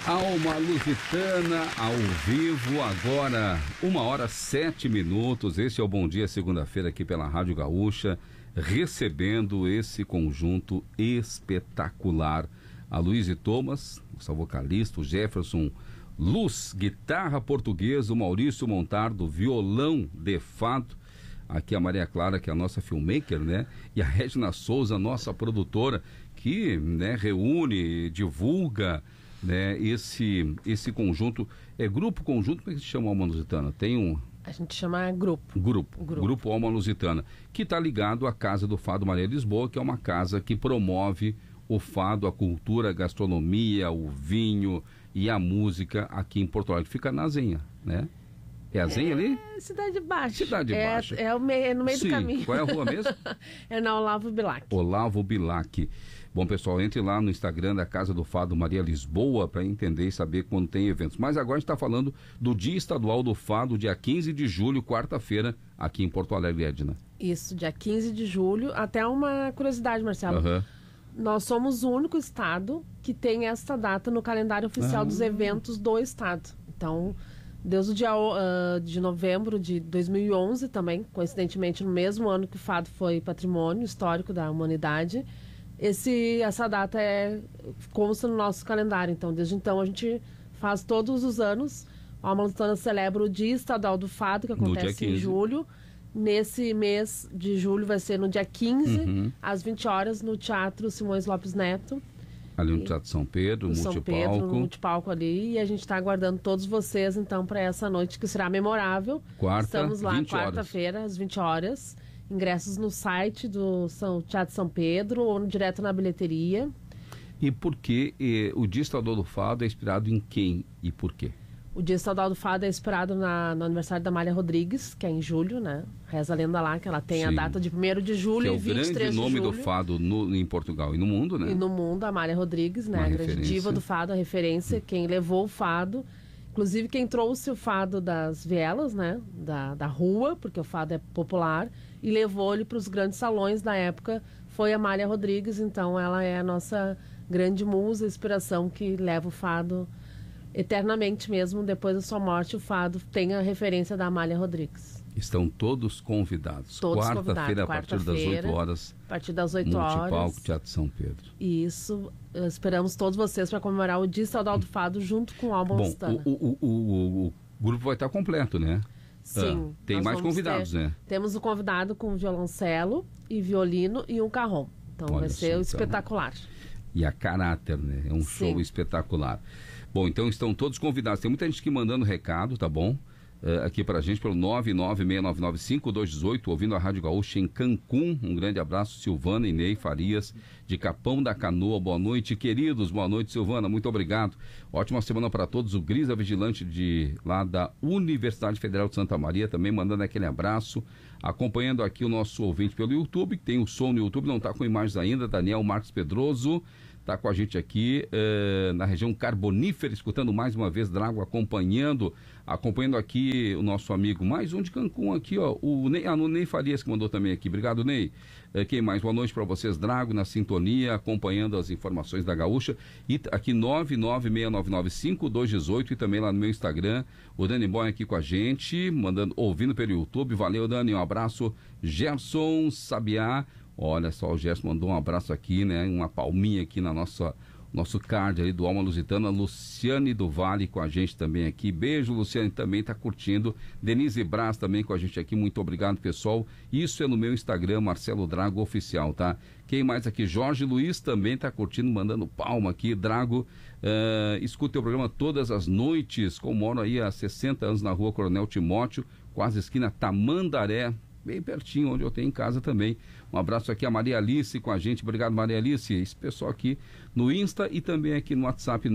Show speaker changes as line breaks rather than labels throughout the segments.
Alma Lusitana, ao vivo, agora 1h07. Esse é o Bom Dia Segunda-feira aqui pela Rádio Gaúcha, recebendo esse conjunto espetacular. A Luísa Thomas, nossa vocalista, o Jefferson Luz, guitarra portuguesa, o Maurício Montardo, violão de fado. Aqui a Maria Clara, que é a nossa filmmaker, né? E a Regina Souza, nossa produtora, que, né, reúne, divulga, né, esse conjunto. É grupo, conjunto, como é que se chama Alma Lusitana? Tem um...
A gente chama Grupo
Alma Lusitana, que está ligado à Casa do Fado Maria Lisboa, que é uma casa que promove o fado, a cultura, a gastronomia, o vinho e a música aqui em Porto Alegre. Fica na Zenha, né? É a Zenha ali?
Cidade Baixa.
Cidade Baixa.
É no meio do caminho.
Qual é a rua mesmo?
É na Olavo Bilac.
Olavo Bilac. Bom, pessoal, entre lá no Instagram da Casa do Fado Maria Lisboa para entender e saber quando tem eventos. Mas agora a gente está falando do Dia Estadual do Fado, dia 15 de julho, quarta-feira, aqui em Porto Alegre, Edna.
Isso, dia 15 de julho. Até uma curiosidade, Marcelo. Nós somos o único estado que tem esta data no calendário oficial dos eventos do estado. Então, desde o dia de novembro de 2011 também, coincidentemente no mesmo ano que o fado foi patrimônio histórico da humanidade, essa data consta no nosso calendário. Então, desde então, a gente faz todos os anos. A Alma Lusitana celebra o Dia Estadual do Fado, que acontece em julho. Nesse mês de julho vai ser no dia 15, às 20 horas, no Teatro Simões Lopes Neto.
Ali no Teatro São Pedro,
no multipalco ali. E a gente está aguardando todos vocês, então, para essa noite que será memorável. Estamos lá quarta-feira, às 20 horas. Ingressos no site do Teatro São Pedro ou direto na bilheteria.
E por que o Dia Estadual do Fado é inspirado em quem e por quê?
O Dia Estadual do Fado é inspirado no aniversário da Amália Rodrigues, que é em julho, né? Reza a lenda lá, que ela tem a data de 1º de julho e 23 de julho. Que é o grande nome do fado em Portugal e no mundo, né? E no mundo, a Amália Rodrigues, né? A grande diva do fado, a referência, quem levou o fado. Inclusive, quem trouxe o fado das vielas, né? Da rua, porque o fado é popular, e levou ele para os grandes salões da época, foi a Amália Rodrigues. Então, ela é a nossa grande musa, inspiração, que leva o fado eternamente mesmo. Depois da sua morte, o fado tem a referência da Amália Rodrigues.
Estão todos convidados. Quarta-feira, a partir das 8 horas.
A partir das 8 horas.
Multipalco, Teatro São Pedro.
Isso. Esperamos todos vocês para comemorar o Dia Estadual do Fado junto com o Alma Lusitana.
O grupo vai estar completo, né?
Sim.
Tem mais convidados, né?
Temos um convidado com violoncelo e violino e um carrom. Então vai ser espetacular. E
a caráter, né? É um show espetacular. Bom, então estão todos convidados. Tem muita gente aqui mandando recado, tá bom? Aqui pra gente pelo 996995218, ouvindo a Rádio Gaúcha em Cancún. Um grande abraço, Silvana e Ney Farias, de Capão da Canoa. Boa noite, queridos. Boa noite, Silvana. Muito obrigado. Ótima semana para todos. O Grisa Vigilante lá da Universidade Federal de Santa Maria também mandando aquele abraço. Acompanhando aqui o nosso ouvinte pelo YouTube, que tem o som no YouTube, não está com imagens ainda. Daniel Marques Pedroso está com a gente aqui na região carbonífera, escutando mais uma vez Drago, acompanhando aqui o nosso amigo, mais um de Cancún aqui, ó, o Ney Farias, que mandou também aqui. Obrigado, Ney. Quem mais? Boa noite para vocês, Drago, na sintonia, acompanhando as informações da Gaúcha. E aqui 996995218 e também lá no meu Instagram, o Dani Boy aqui com a gente, ouvindo pelo YouTube. Valeu, Dani, um abraço. Gerson Sabiá, olha só, o Gerson mandou um abraço aqui, né? Uma palminha aqui na nosso card ali do Alma Lusitana. Luciane do Vale com a gente também aqui. Beijo, Luciane, também tá curtindo. Denise Braz também com a gente aqui. Muito obrigado, pessoal. Isso é no meu Instagram, Marcelo Drago Oficial, tá? Quem mais aqui? Jorge Luiz também tá curtindo, mandando palma aqui. Drago, escuta o programa todas as noites. Como moro aí há 60 anos na rua Coronel Timóteo, quase esquina Tamandaré, bem pertinho, onde eu tenho em casa também. Um abraço aqui a Maria Alice com a gente. Obrigado, Maria Alice. Esse pessoal aqui no Insta e também aqui no WhatsApp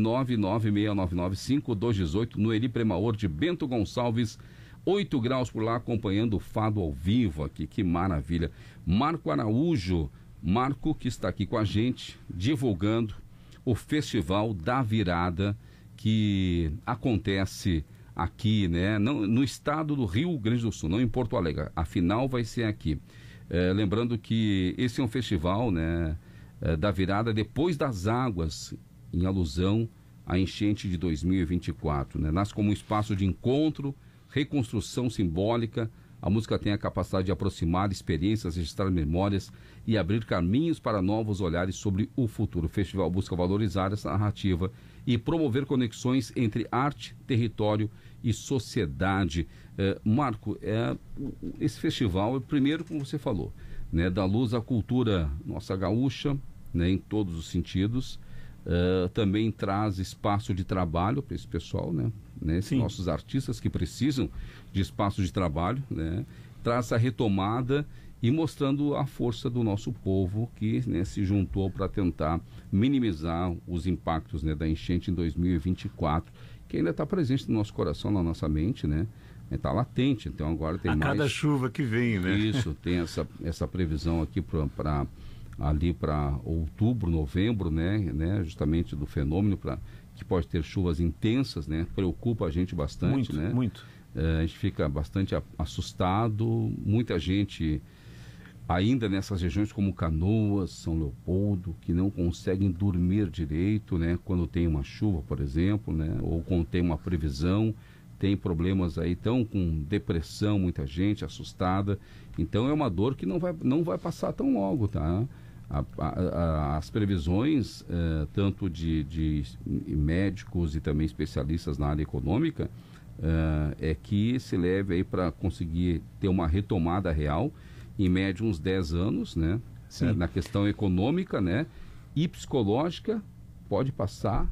996995218, no Eli Premaor de Bento Gonçalves, 8 graus por lá, acompanhando o fado ao vivo aqui. Que maravilha. Marco Araújo, Marco, que está aqui com a gente, divulgando o Festival da Virada, que acontece aqui, né, no estado do Rio Grande do Sul, não em Porto Alegre. A final vai ser aqui. Lembrando que esse é um festival, né, da virada depois das águas, em alusão a enchente de 2024, né? Nasce como um espaço de encontro, reconstrução simbólica. A música tem a capacidade de aproximar experiências, registrar memórias e abrir caminhos para novos olhares sobre o futuro. O festival busca valorizar essa narrativa e promover conexões entre arte, território e sociedade. Marco, esse festival, primeiro, como você falou, né, dá luz à cultura nossa gaúcha, né, em todos os sentidos. Também traz espaço de trabalho para esse pessoal, né? Esses nossos artistas que precisam de espaço de trabalho, né? Traz essa retomada e mostrando a força do nosso povo que, né, se juntou para tentar minimizar os impactos, né, da enchente em 2024, que ainda está presente no nosso coração, na nossa mente, né? Está latente, então agora tem mais... A
cada chuva que vem, né?
Isso, tem essa previsão aqui para ali para outubro, novembro, né, justamente do fenômeno, que pode ter chuvas intensas, né, preocupa a gente bastante,
muito,
né?
Muito.
A gente fica bastante assustado, muita gente ainda nessas regiões como Canoas, São Leopoldo, que não conseguem dormir direito, né, quando tem uma chuva, por exemplo, né, ou quando tem uma previsão, tem problemas aí, estão com depressão, muita gente assustada, então é uma dor que não vai passar tão logo, tá? As previsões, tanto de médicos e também especialistas na área econômica, é que se leve aí para conseguir ter uma retomada real, em média uns 10 anos, né? Na questão econômica, né? E psicológica, pode passar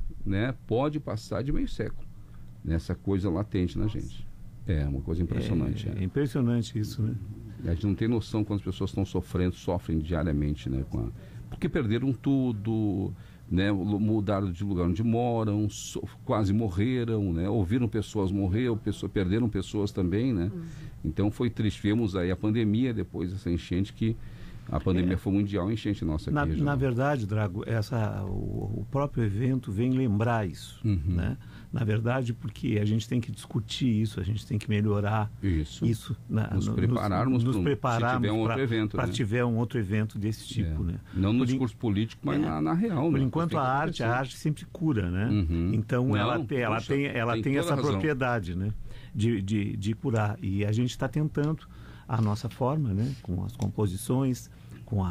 de meio século, nessa coisa latente na gente. É uma coisa impressionante.
É impressionante isso, né?
A gente não tem noção quando as pessoas estão sofrem diariamente, né? Porque perderam tudo, né? Mudaram de lugar onde moram, quase morreram, né? Ouviram pessoas morrer, perderam pessoas também, né? Então foi triste. Vimos aí a pandemia, depois dessa enchente, que a pandemia foi mundial, a enchente nossa aqui.
Na verdade, Drago, o próprio evento vem lembrar isso, né? Na verdade, porque a gente tem que discutir isso, a gente tem que melhorar isso
nos prepararmos
para tiver um outro evento desse tipo, né?
Não no discurso político, mas na real.
Por enquanto a arte sempre cura, né? Então ela tem essa propriedade, né? De curar, e a gente está tentando a nossa forma, né? Com as composições, com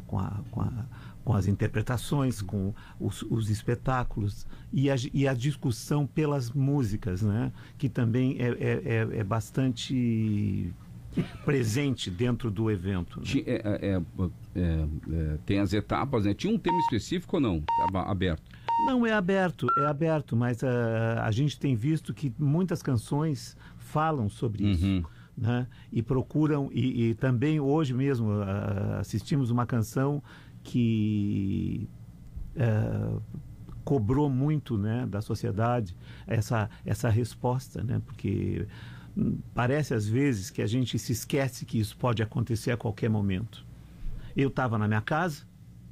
as interpretações, com os espetáculos e a discussão pelas músicas, né? Que também é bastante presente dentro do evento, né?
Tem as etapas, né? Tinha um tema específico ou não? Estava aberto?
Não, é aberto, mas a gente tem visto que muitas canções falam sobre isso. Né? E procuram, e também hoje mesmo assistimos uma canção que cobrou muito, né, da sociedade essa resposta, né? Porque parece às vezes que a gente se esquece que isso pode acontecer a qualquer momento. Eu estava na minha casa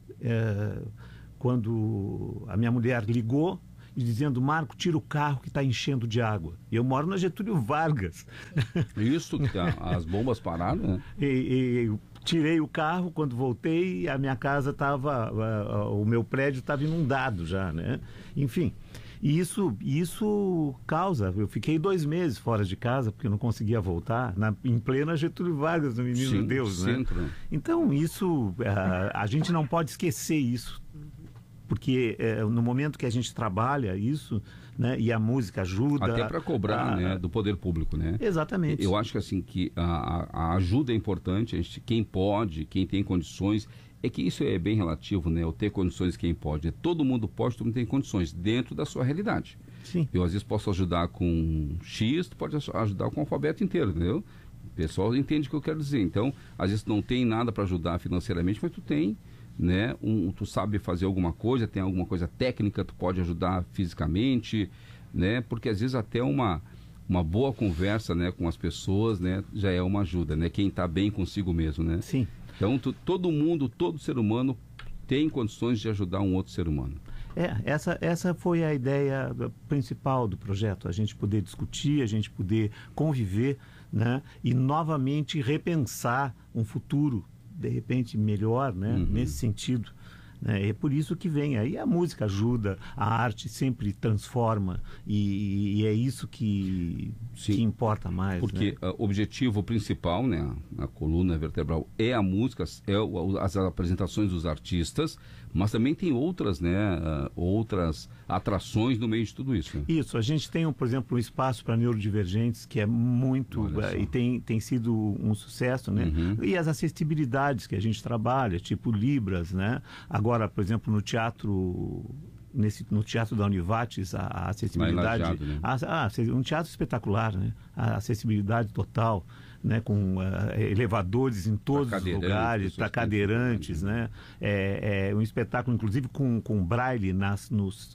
quando a minha mulher ligou e dizendo: Marco, tira o carro que está enchendo de água. E eu moro na Getúlio Vargas.
Isso, que as bombas pararam, né?
E tirei o carro, quando voltei, a minha casa estava, o meu prédio estava inundado já, né? Enfim, e isso causa, eu fiquei 2 meses fora de casa, porque eu não conseguia voltar, em plena Getúlio Vargas, no Menino Deus, né? Centro. Então, isso, a gente não pode esquecer isso, porque no momento que a gente trabalha isso, né, e a música ajuda...
Até para cobrar, né, do poder público, né?
Exatamente.
Eu acho que, assim, que a ajuda é importante, quem pode, quem tem condições, é que isso é bem relativo, né? Eu ter condições, quem pode. Todo mundo pode, todo mundo tem condições, dentro da sua realidade.
Sim.
Eu, às vezes, posso ajudar com X, tu pode ajudar com o alfabeto inteiro, entendeu? O pessoal entende o que eu quero dizer. Então, às vezes, não tem nada para ajudar financeiramente, mas tu tem... né? Tu sabe fazer alguma coisa, tem alguma coisa técnica, tu pode ajudar fisicamente, né? Porque às vezes até uma boa conversa, né, com as pessoas, né, já é uma ajuda, né? Quem está bem consigo mesmo, né?
Sim.
Então todo ser humano tem condições de ajudar um outro ser humano.
Essa foi a ideia principal do projeto, a gente poder discutir, a gente poder conviver, né? E novamente repensar um futuro de repente melhor, né? Nesse sentido, né? É por isso que vem. Aí a música ajuda, a arte sempre transforma e é isso que importa mais.
Porque o objetivo principal, né, a coluna vertebral é a música, as apresentações dos artistas, mas também tem outras, né, outras atrações no meio de tudo isso. Né?
Isso, a gente tem, por exemplo, um espaço para neurodivergentes que é muito, e tem sido um sucesso, né? E as acessibilidades que a gente trabalha, tipo Libras, né? Agora, por exemplo, no teatro da Univates, a acessibilidade,
Lajeado, né?
Um teatro espetacular, né? A acessibilidade total, né? Com elevadores em todos os lugares, para cadeirantes, né? É um espetáculo, inclusive, com braille nos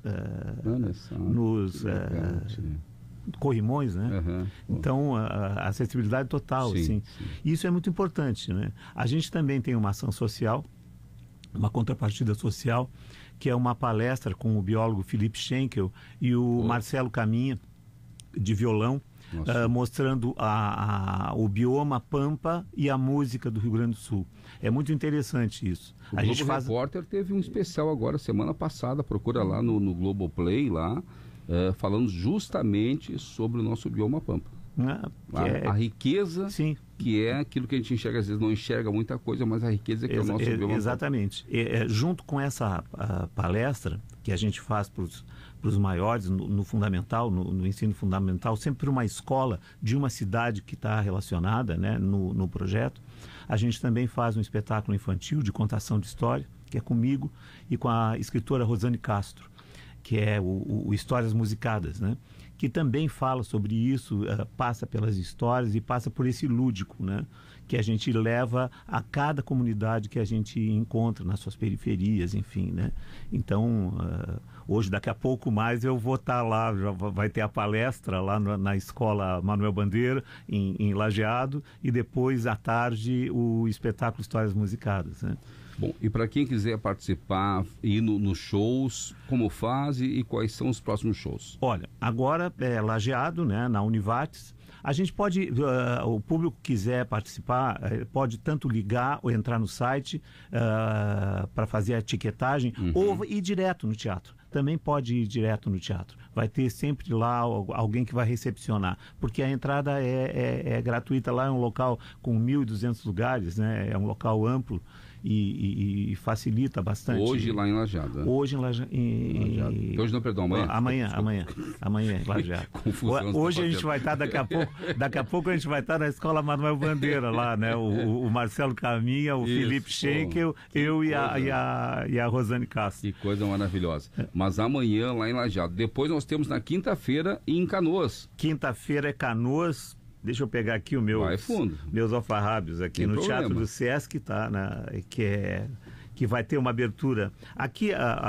corrimões, né? Então, a acessibilidade total, assim. Isso é muito importante, né? A gente também tem uma ação social, uma contrapartida social, que é uma palestra com o biólogo Felipe Schenkel e o Marcelo Caminha, de violão, mostrando o bioma Pampa e a música do Rio Grande do Sul. É muito interessante isso.
O Globo Repórter teve um especial agora, semana passada, procura lá no Globoplay, lá, falando justamente sobre o nosso bioma Pampa. A riqueza, que é aquilo que a gente enxerga, às vezes não enxerga muita coisa, mas a riqueza que é o nosso bioma.
Exatamente. Junto com essa palestra que a gente faz para os maiores, no fundamental, no ensino fundamental, sempre uma escola de uma cidade que está relacionada, né, no projeto, a gente também faz um espetáculo infantil de contação de história, que é comigo e com a escritora Rosane Castro, que é o Histórias Musicadas, né? Que também fala sobre isso, passa pelas histórias e passa por esse lúdico, né? Que a gente leva a cada comunidade que a gente encontra nas suas periferias, enfim, né? Então, hoje, daqui a pouco mais, eu vou estar lá, já vai ter a palestra lá na Escola Manuel Bandeira, em Lajeado, e depois, à tarde, o espetáculo Histórias Musicadas, né?
Bom, e para quem quiser participar, ir nos shows, como faz e quais são os próximos shows?
Olha, agora é Lajeado, né, na Univates. A gente pode, o público que quiser participar, pode tanto ligar ou entrar no site para fazer a etiquetagem ou ir direto no teatro. Também pode ir direto no teatro. Vai ter sempre lá alguém que vai recepcionar, porque a entrada é gratuita. Lá é um local com 1.200 lugares, né? É um local amplo e facilita bastante.
Hoje lá em Lajeado, né?
Hoje em Lajeado.
Hoje não, perdão, amanhã.
Amanhã em Lajeado. Hoje a gente vai estar, daqui a pouco a gente vai estar na Escola Manuel Bandeira lá, né? O Marcelo Caminha, o Felipe Schenkel, eu e a Rosane Castro.
Que coisa maravilhosa. Mas amanhã lá em Lajeado. Depois nós temos na quinta-feira em Canoas.
Quinta-feira é Canoas. Deixa eu pegar aqui meus alfarrábios aqui. No Teatro do Sesc, tá? Que vai ter uma abertura. Aqui,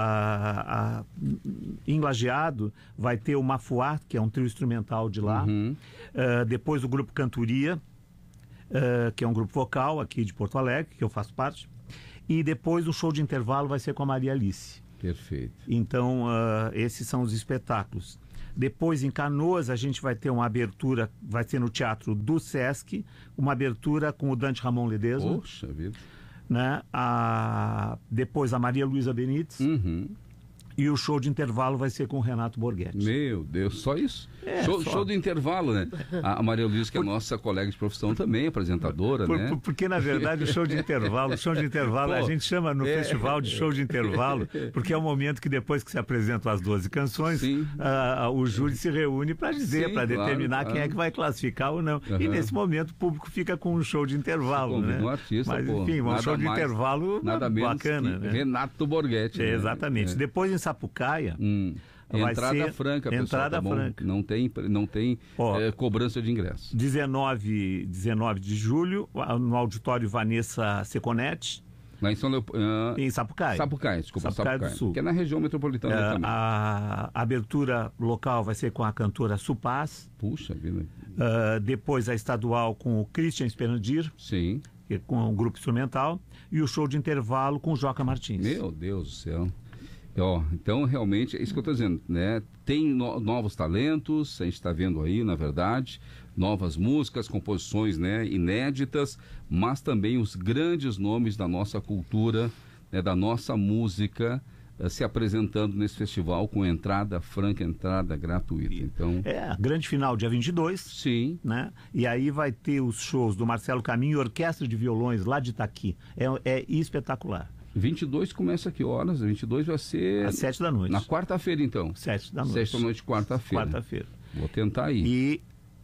em Lajeado, vai ter o Mafuá, que é um trio instrumental de lá. Depois o Grupo Cantoria, que é um grupo vocal aqui de Porto Alegre, que eu faço parte. E depois o show de intervalo vai ser com a Maria Alice.
Perfeito.
Então, esses são os espetáculos. Depois, em Canoas, a gente vai ter uma abertura, vai ser no Teatro do Sesc, uma abertura com o Dante Ramon Ledesma.
Poxa vida.
Né? Depois a Maria Luísa Benites. E o show de intervalo vai ser com o Renato Borghetti.
Meu Deus, só isso? Show de intervalo, né? A Maria Luísa, que é nossa colega de profissão também, apresentadora, né?
Porque, na verdade, o show de intervalo a gente chama no festival de show de intervalo, porque é o momento que depois que se apresentam as 12 canções, o júri se reúne para dizer, para determinar quem é que vai classificar ou não. E nesse momento o público fica com um show de intervalo, né?
Um artista,
mas, enfim, um show de intervalo
nada
bacana, né?
Renato Borghetti.
Exatamente. Né? Depois em Sapucaia,
entrada franca, pessoal,
entrada franca.
Não tem cobrança de ingresso.
19 de julho, no auditório Vanessa Seconetti.
Lá em São Leopoldo.
Em Sapucaia.
Sapucaia do Sul. Que é na região metropolitana também.
A abertura local vai ser com a cantora Supaz.
Puxa vida.
Depois a estadual com o Christian Sperandir.
Sim.
Com um grupo instrumental. E o show de intervalo com o Joca Martins.
Meu Deus do céu. Então, realmente, é isso que eu estou dizendo, né? Tem novos talentos, a gente está vendo aí, na verdade, novas músicas, composições, né, inéditas, mas também os grandes nomes da nossa cultura, né, da nossa música se apresentando nesse festival com entrada franca, entrada gratuita. Então,
a grande final dia 22.
Sim.
Né? E aí vai ter os shows do Marcelo Caminho e Orquestra de Violões lá de Itaqui. É espetacular.
22 começa a que horas? 22 vai ser...
Às 7 da noite.
Na quarta-feira, então.
7 da noite.
7 da noite, quarta-feira.
Quarta-feira.
Vou tentar ir.
E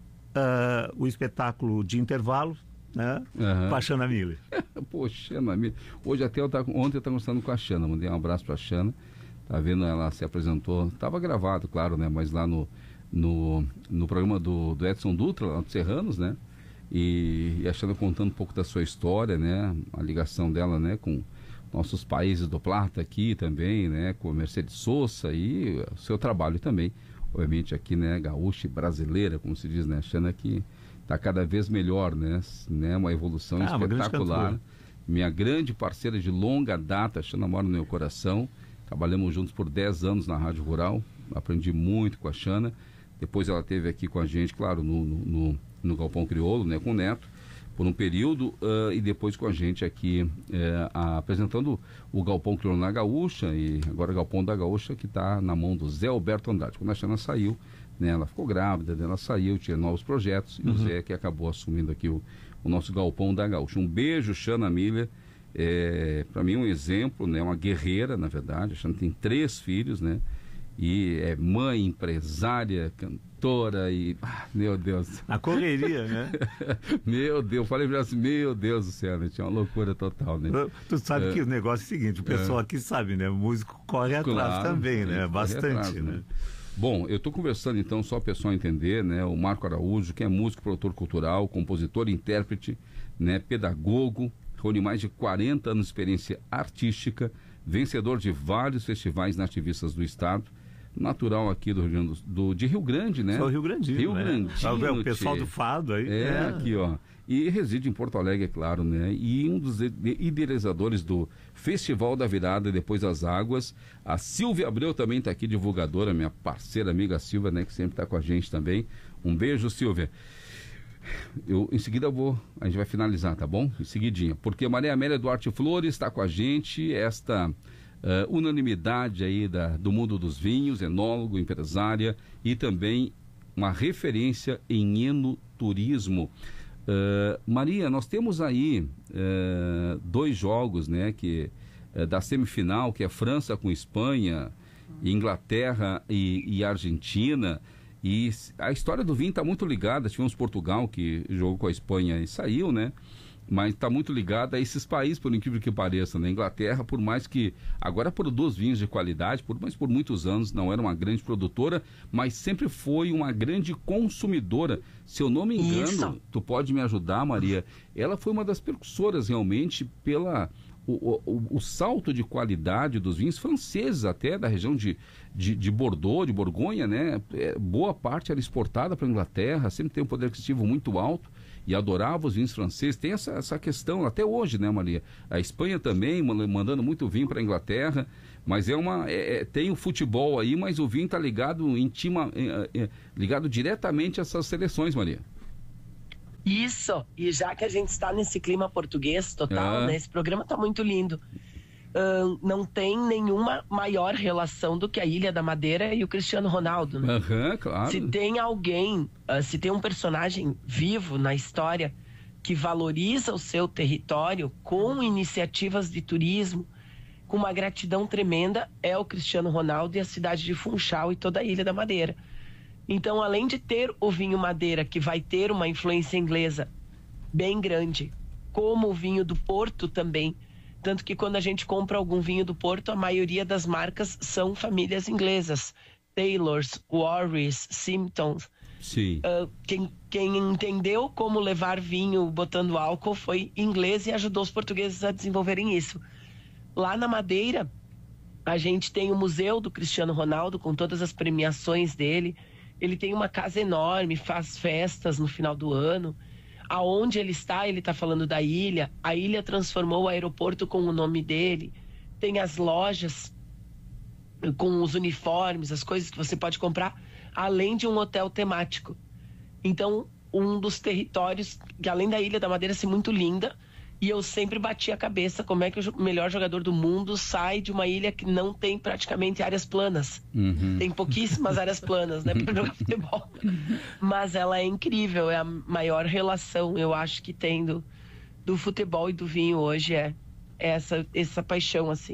o espetáculo de intervalo, né? Com a Xana Miller.
Poxa, Xana Miller. Ontem eu estava conversando com a Xana, mandei um abraço para a Xana. Tá vendo, ela se apresentou, estava gravado, claro, né? Mas lá no programa do Edson Dutra, lá do Serranos, né? E a Xana contando um pouco da sua história, né? A ligação dela, né? Com nossos países do Plata aqui também, né? Com a Mercedes Sosa e o seu trabalho também. Obviamente aqui, né? Gaúcha e brasileira, como se diz, né? A Xana que está cada vez melhor, né? Uma evolução espetacular. Minha grande parceira de longa data, a Xana mora no meu coração. Trabalhamos juntos por 10 anos na Rádio Rural. Aprendi muito com a Xana. Depois ela esteve aqui com a gente, claro, no Galpão Crioulo, né? Com o Neto, por um período. E depois com a gente aqui, apresentando o Galpão Crioulo na Gaúcha. E agora o Galpão da Gaúcha, que está na mão do Zé Alberto Andrade. Quando a Xana saiu, né, ela ficou grávida, ela saiu, tinha novos projetos, e o Zé que acabou assumindo aqui o nosso Galpão da Gaúcha. Um beijo, Xana Miller, para mim um exemplo, né, uma guerreira, na verdade. A Xana tem 3 filhos, né, e é mãe, empresária, cantora e... meu Deus.
A correria, né?
Meu Deus, falei pra ela assim, meu Deus do céu, né, tinha uma loucura total, né?
Tu sabe que o negócio é o seguinte, o pessoal aqui sabe, né, o músico corre atrás também, né, bastante, atrás, né?
Bom, eu estou conversando então, só o pessoal entender, né? O Marco Araújo, que é músico, produtor cultural, compositor, intérprete, né? Pedagogo, reúne mais de 40 anos de experiência artística, vencedor de vários festivais nativistas do estado, natural aqui de Rio Grande, né?
Sou Rio Grandinho,
Rio Grandinho,
o pessoal do fado aí.
Aqui, ó. E reside em Porto Alegre, é claro, né? E um dos idealizadores do Festival da Virada Depois das Águas. A Silvia Abreu também está aqui, divulgadora, minha parceira, amiga Silvia, né? Que sempre está com a gente também. Um beijo, Silvia. Em seguida a gente vai finalizar, tá bom? Em seguidinha. Porque Maria Amélia Duarte Flores está com a gente, esta unanimidade aí do mundo dos vinhos, enólogo, empresária e também uma referência em enoturismo. Maria, nós temos aí 2 jogos, né, da semifinal, que é França com Espanha, Inglaterra e Argentina, e a história do vinho está muito ligada. Tivemos Portugal, que jogou com a Espanha e saiu, né, mas está muito ligada a esses países, por incrível que pareça, né? Inglaterra, por mais que agora produz vinhos de qualidade, mas por muitos anos não era uma grande produtora, mas sempre foi uma grande consumidora. Se eu não me engano, tu pode me ajudar, Maria, ela foi uma das precursoras realmente pela o salto de qualidade dos vinhos franceses, até da região de Bordeaux, de Borgonha, né? Boa parte era exportada para a Inglaterra, sempre tem um poder aquisitivo muito alto e adorava os vinhos franceses. Tem essa questão até hoje, né, Maria? A Espanha também mandando muito vinho para a Inglaterra, mas tem o futebol aí, mas o vinho está ligado ligado diretamente a essas seleções, Maria.
Isso, e já que a gente está nesse clima português total, né, esse programa está muito lindo. Não tem nenhuma maior relação do que a Ilha da Madeira e o Cristiano Ronaldo, né?
Claro.
Se tem alguém, se tem um personagem vivo na história que valoriza o seu território com iniciativas de turismo, com uma gratidão tremenda, é o Cristiano Ronaldo e a cidade de Funchal e toda a Ilha da Madeira. Então, além de ter o vinho Madeira, que vai ter uma influência inglesa bem grande, como o vinho do Porto também, tanto que quando a gente compra algum vinho do Porto, a maioria das marcas são famílias inglesas. Taylors, Warris, Simptons.
Sim.
Quem entendeu como levar vinho botando álcool foi inglês e ajudou os portugueses a desenvolverem isso. Lá na Madeira, a gente tem o Museu do Cristiano Ronaldo, com todas as premiações dele. Ele tem uma casa enorme, faz festas no final do ano. Aonde ele está falando da ilha. A ilha transformou o aeroporto com o nome dele. Tem as lojas com os uniformes, as coisas que você pode comprar, além de um hotel temático. Então, um dos territórios, que além da Ilha da Madeira ser muito linda, E eu sempre bati a cabeça como é que o melhor jogador do mundo sai de uma ilha que não tem praticamente áreas planas. Tem pouquíssimas áreas planas, né, para jogar futebol. Mas ela é incrível, é a maior relação, eu acho, que tem do futebol e do vinho hoje, é essa paixão, assim.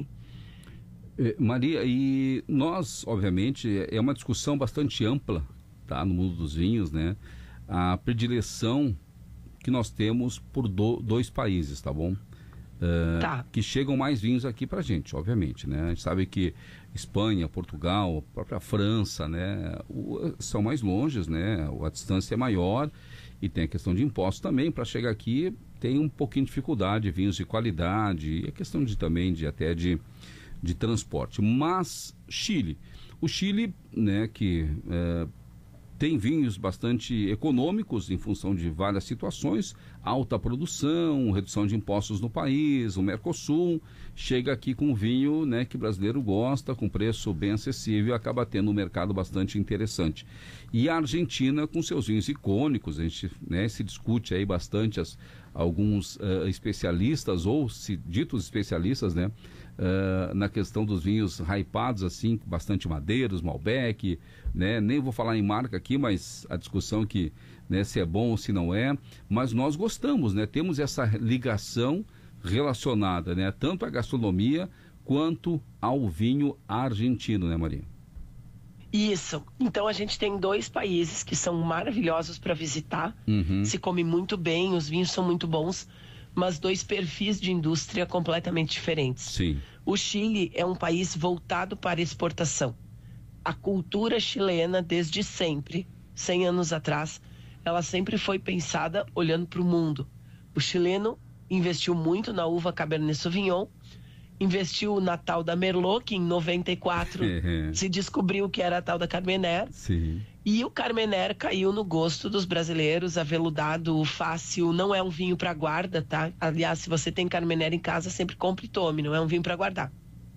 Maria, e nós, obviamente, é uma discussão bastante ampla, tá, no mundo dos vinhos, né? A predileção que nós temos por dois países, tá bom? Que chegam mais vinhos aqui pra gente, obviamente, né? A gente sabe que Espanha, Portugal, a própria França, né? São mais longes, né? A distância é maior e tem a questão de impostos também. Para chegar aqui tem um pouquinho de dificuldade, vinhos de qualidade e a questão também de transporte. Mas o Chile, né? Que tem vinhos bastante econômicos em função de várias situações, alta produção, redução de impostos no país, o Mercosul chega aqui com vinho, né, que o brasileiro gosta, com preço bem acessível, acaba tendo um mercado bastante interessante. E a Argentina com seus vinhos icônicos, a gente, né, se discute aí bastante alguns especialistas, ou ditos especialistas, né, na questão dos vinhos hypados, assim, bastante madeiros, Malbec, né? Nem vou falar em marca aqui, mas a discussão que, né, se é bom ou se não é, mas nós gostamos, né? Temos essa ligação relacionada, né, tanto à gastronomia quanto ao vinho argentino, né, Maria?
Isso. Então a gente tem dois países que são maravilhosos para visitar, se come muito bem, os vinhos são muito bons, mas dois perfis de indústria completamente diferentes.
Sim.
O Chile é um país voltado para exportação. A cultura chilena, desde sempre, 100 anos atrás, ela sempre foi pensada olhando para o mundo. O chileno investiu muito na uva Cabernet Sauvignon, investiu na tal da Merlot, que em 94 se descobriu que era a tal da Carmener.
Sim.
E o Carmener caiu no gosto dos brasileiros, aveludado, fácil, não é um vinho para guarda, tá? Aliás, se você tem Carmener em casa, sempre compre e tome, não é um vinho para guardar.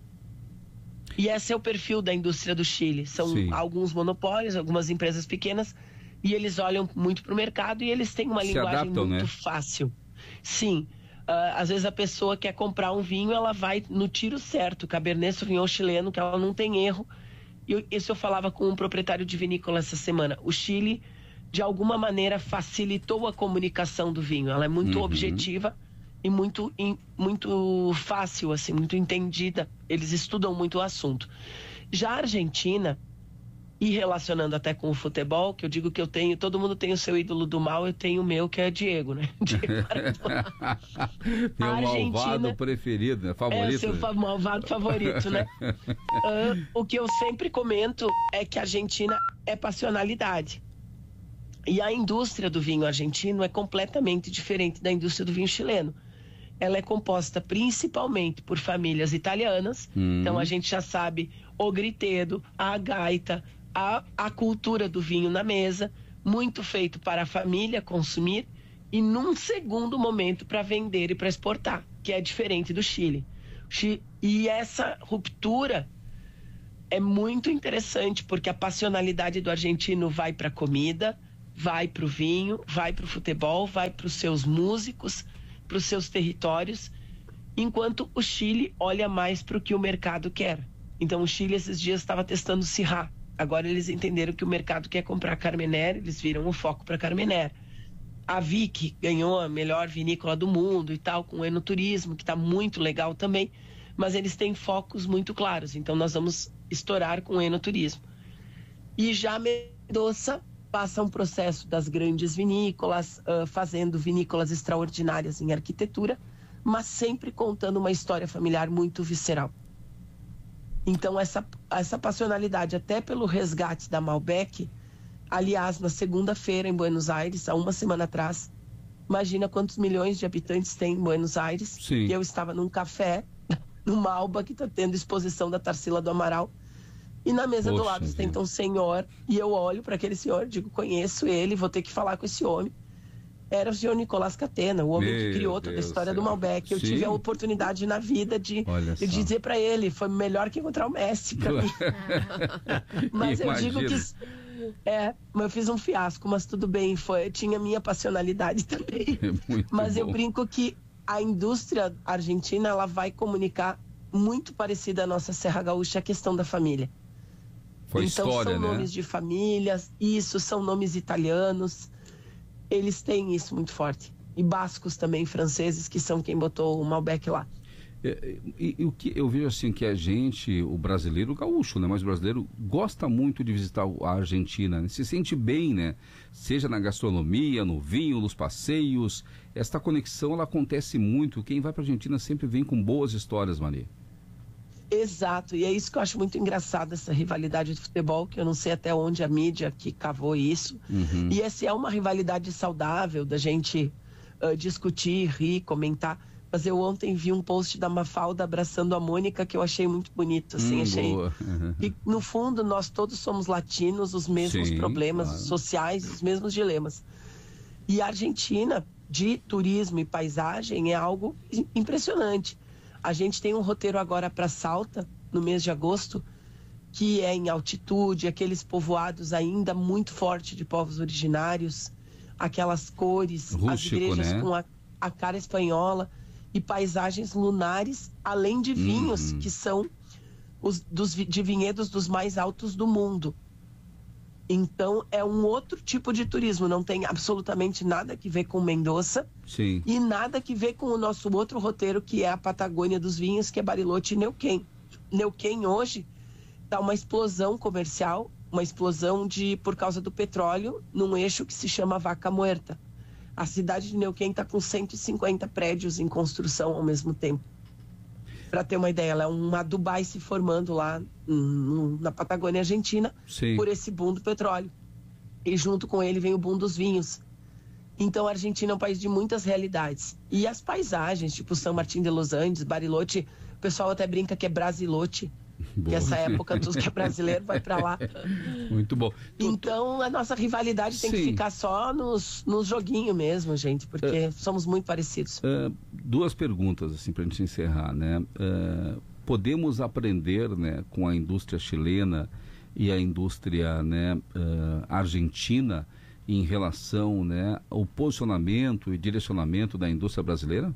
E esse é o perfil da indústria do Chile. São alguns monopólios, algumas empresas pequenas, e eles olham muito para o mercado e eles têm uma linguagem muito fácil. Sim. Às vezes a pessoa quer comprar um vinho, ela vai no tiro certo, Cabernet Sauvignon chileno, que ela não tem erro. Isso eu falava com um proprietário de vinícola essa semana. O Chile, de alguma maneira, facilitou a comunicação do vinho. Ela é muito objetiva e muito fácil, assim, muito entendida. Eles estudam muito o assunto. Já a Argentina, e relacionando até com o futebol, que eu digo que eu tenho, todo mundo tem o seu ídolo do mal, eu tenho o meu, que é Diego, né? Diego
tem o malvado preferido, né? Favorito.
É o seu malvado favorito, né? O que eu sempre comento é que a Argentina é passionalidade. E a indústria do vinho argentino é completamente diferente da indústria do vinho chileno. Ela é composta principalmente por famílias italianas, então a gente já sabe o gritedo, a gaita, a cultura do vinho na mesa, muito feito para a família consumir e num segundo momento para vender e para exportar, que é diferente do Chile. E essa ruptura é muito interessante porque a passionalidade do argentino vai para a comida, vai para o vinho, vai para o futebol, vai para os seus músicos, para os seus territórios, enquanto o Chile olha mais para o que o mercado quer. Então o Chile esses dias estava testando Syrah. Agora eles entenderam que o mercado quer comprar Carmener, eles viram o foco para Carmener. A Vic ganhou a melhor vinícola do mundo e tal, com o enoturismo, que está muito legal também, mas eles têm focos muito claros, então nós vamos estourar com o enoturismo. E já Mendoza passa um processo das grandes vinícolas, fazendo vinícolas extraordinárias em arquitetura, mas sempre contando uma história familiar muito visceral. Então essa passionalidade, até pelo resgate da Malbec, aliás, na segunda-feira em Buenos Aires, há uma semana atrás, imagina quantos milhões de habitantes tem em Buenos Aires.
Sim.
E eu estava num café, no Malba, que está tendo exposição da Tarsila do Amaral, e na mesa do lado tem um senhor, e eu olho para aquele senhor, digo, conheço ele, vou ter que falar com esse homem. Era o senhor Nicolás Catena, o homem que criou toda a história do Malbec. Eu tive a oportunidade na vida de dizer para ele, foi melhor que encontrar o Messi para mim. Mas eu digo que eu fiz um fiasco, mas tudo bem, tinha minha passionalidade também. Mas eu brinco que a indústria argentina, ela vai comunicar muito parecida à nossa Serra Gaúcha, a questão da família.
Foi
então,
história,
são nomes de famílias, são nomes italianos, eles têm isso muito forte. E bascos também, franceses, que são quem botou o Malbec lá.
E o que eu vejo assim, que a gente, o brasileiro, o gaúcho, né? Mas o brasileiro gosta muito de visitar a Argentina, né? Se sente bem, né? Seja na gastronomia, no vinho, nos passeios. Esta conexão, ela acontece muito. Quem vai para a Argentina sempre vem com boas histórias, Maria.
Exato, e é isso que eu acho muito engraçado, essa rivalidade de futebol, que eu não sei até onde a mídia que cavou isso. E essa é uma rivalidade saudável da gente discutir, rir, comentar. Mas eu ontem vi um post da Mafalda abraçando a Mônica que eu achei muito bonito, assim, achei. E no fundo nós todos somos latinos, os mesmos problemas sociais, os mesmos dilemas. E a Argentina, de turismo e paisagem, é algo impressionante. A gente tem um roteiro agora para Salta, no mês de agosto, que é em altitude, aqueles povoados ainda muito forte de povos originários, aquelas cores, rústico, as igrejas, né? Com a cara espanhola, e paisagens lunares, além de vinhos, que são de vinhedos dos mais altos do mundo. Então, é um outro tipo de turismo, não tem absolutamente nada que ver com Mendoza.
Sim.
E nada que ver com o nosso outro roteiro, que é a Patagônia dos vinhos, que é Bariloche e Neuquén. Neuquén hoje está uma explosão comercial, uma explosão por causa do petróleo, num eixo que se chama Vaca Muerta. A cidade de Neuquén está com 150 prédios em construção ao mesmo tempo. Para ter uma ideia, ela é uma Dubai se formando lá na Patagônia Argentina. Sim. Por esse boom do petróleo. E junto com ele vem o boom dos vinhos. Então a Argentina é um país de muitas realidades. E as paisagens, tipo São Martín de los Andes, Bariloche, o pessoal até brinca que é Brasiloche. Que essa época tudo que é brasileiro vai para lá.
Muito bom.
Então a nossa rivalidade tem que ficar só nos joguinhos mesmo, gente, porque somos muito parecidos.
Duas perguntas assim para a gente encerrar, né? Podemos aprender, né, com a indústria chilena e a indústria, né, argentina em relação, né, ao posicionamento e direcionamento da indústria brasileira?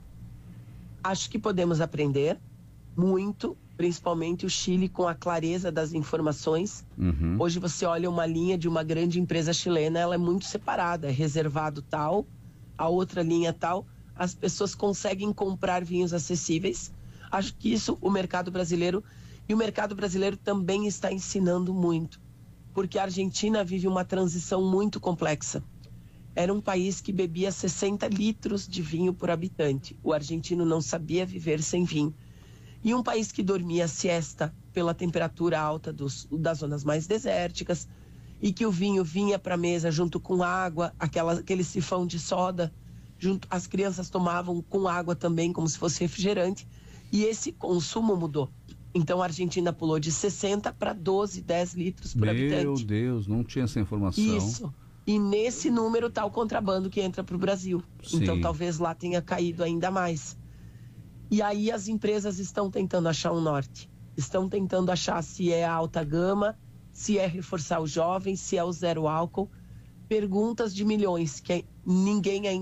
Acho que podemos aprender muito, principalmente o Chile, com a clareza das informações. Hoje você olha uma linha de uma grande empresa chilena, ela é muito separada, é reservado tal, a outra linha tal, as pessoas conseguem comprar vinhos acessíveis. Acho que isso o mercado brasileiro também está ensinando muito, porque a Argentina vive uma transição muito complexa. Era um país que bebia 60 litros de vinho por habitante. O argentino não sabia viver sem vinho. E um país que dormia siesta pela temperatura alta das zonas mais desérticas, e que o vinho vinha para a mesa junto com água, aquele sifão de soda, as crianças tomavam com água também, como se fosse refrigerante, e esse consumo mudou. Então a Argentina pulou de 60 para 10 litros por habitante.
Meu Deus, não tinha essa informação.
Isso. E nesse número está o contrabando que entra para o Brasil. Sim. Então talvez lá tenha caído ainda mais. E aí as empresas estão tentando achar um norte. Estão tentando achar se é a alta gama, se é reforçar os jovens, se é o zero álcool. Perguntas de milhões que ninguém ainda